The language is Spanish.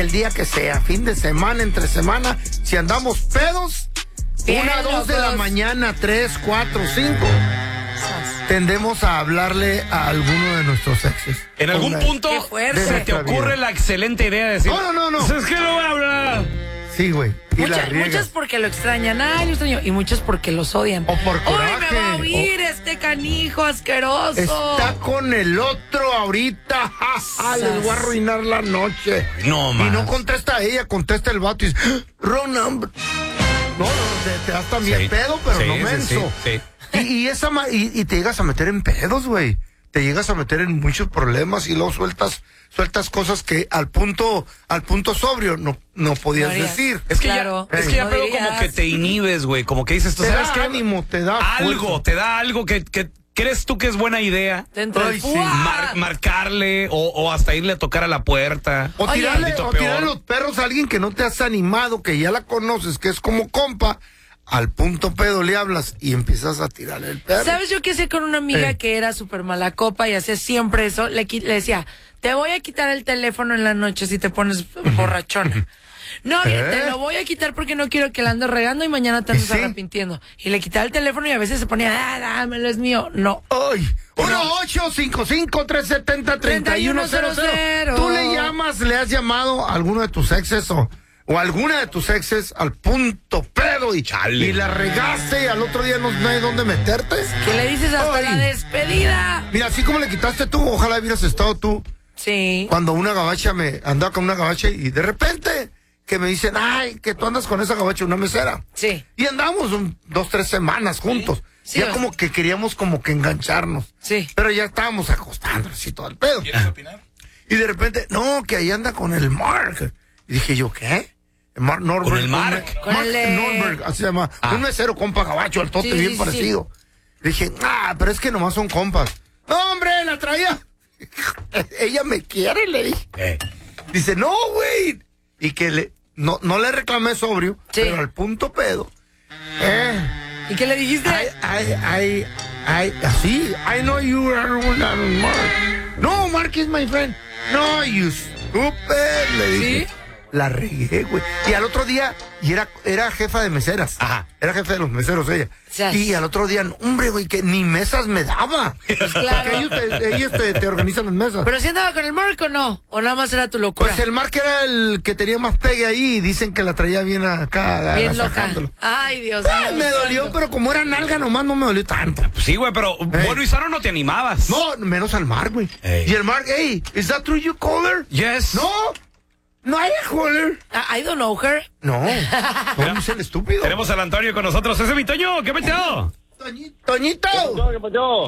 el día que sea, fin de semana, entre semana, si andamos pedos, Bien, 1, 2 de la locos. mañana, 3, 4, 5, tendemos a hablarle a alguno de nuestros exes. En algún Una- punto Qué fuerte. se te ocurre la excelente idea de decir, No. Es que no voy a hablar. Sí, güey. Y la riegas. Muchas porque lo extrañan, lo extraño, y muchos porque los odian. O por ¡Ay, coraje, me va a oír este canijo asqueroso! Está con el otro ahorita. Les voy a arruinar la noche. No, Y más. no contesta ella, contesta el vato y dice, wrong number. No, te das también Sí. pedo, pero Sí, no sí, menso. sí. Y te llegas a meter en pedos, güey. Te llegas a meter en muchos problemas y luego sueltas cosas que al punto sobrio no podías No harías. decir. Es que Claro. ya, es que ya No pedo dirías. como que te inhibes, güey. Como que dices, ¿tú Te sabes da qué? ánimo, te da Algo, fuerza. te da algo que crees tú que es buena idea. Te entra el Ay, sí. ¡fua! Marcarle o hasta irle a tocar a la puerta. O Oye, tirarle maldito peor. los perros a alguien que no te has animado, que ya la conoces, que es como compa. Al punto pedo le hablas y empiezas a tirarle el perro. ¿Sabes yo qué hacía con una amiga que era súper mala copa y hacía siempre eso? Le decía, te voy a quitar el teléfono en la noche si te pones borrachona. No, te lo voy a quitar porque no quiero que la andes regando y mañana te andes Sí. arrepintiendo. Y le quitaba el teléfono y a veces se ponía, dámelo, es mío. No. ¡Ay! 1-855-370-3100. Tú le llamas, le has llamado a alguno de tus exes o alguna de tus exes al punto pedo y la regaste y al otro día no hay dónde meterte. ¿Qué le dices hasta Ay. la despedida? Mira, así como le quitaste tú, ojalá hubieras estado tú Sí. cuando una gabacha andaba con una gabacha y de repente que me dicen, ay, que tú andas con esa gabacha, una mesera. Sí. Y andamos 2, 3 semanas juntos. Sí, ya o- como que queríamos como que engancharnos. Sí. Pero ya estábamos acostándonos y todo el pedo. ¿Quieres opinar? Y de repente, no, que ahí anda con el Mark. Y dije yo, ¿qué? Norberg. ¿Con el Mark? Con el de- Norberg, así se llama. Un mesero, compa gabacho, al tote, Sí, bien sí, parecido. Dije, pero es que nomás son compas. No, hombre, la traía. Ella me quiere, le dije. Dice, no, güey. Y que no le reclamé sobrio, Sí. pero al punto pedo. ¿Y qué le dijiste? Así, I know you are Mark. No, Mark is my friend. No, you stupid, le dije. ¿Sí? La regué, güey. Y al otro día, y era jefa de meseras. Ajá. Era jefa de los meseros ella. Sas. Y al otro día, hombre, güey, que ni mesas me daba. claro. Porque ellos te organizan las mesas. ¿Pero si andaba con el Marco o no? ¿O nada más era tu locura? Pues el Mark era el que tenía más pegue ahí y dicen que la traía bien acá. Bien loca. agasajándolo. Ay, Dios Ay, mío. me dolió, pero como era nalga nomás no me dolió tanto. Pues sí, güey, pero bueno y sano no te animabas. No, menos al Mark, güey. Ey. Y el Mark, hey, ¿is that true you call her? Yes. No hay call her. I don't know her. No, no es el estúpido. Tenemos al Antonio con nosotros. Ese es mi Toño, ¿qué metido? Toñito. ¿Qué pasó?